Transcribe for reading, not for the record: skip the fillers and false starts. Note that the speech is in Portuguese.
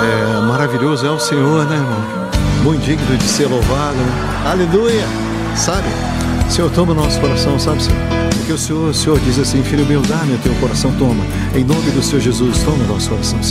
Maravilhoso é o Senhor, né, irmão? Muito digno de ser louvado, né? Aleluia! Sabe? Senhor, toma o nosso coração, sabe, Senhor? Porque o Senhor diz assim: filho meu, dá-me o teu coração, toma. Em nome do Senhor Jesus, toma o nosso coração, Senhor.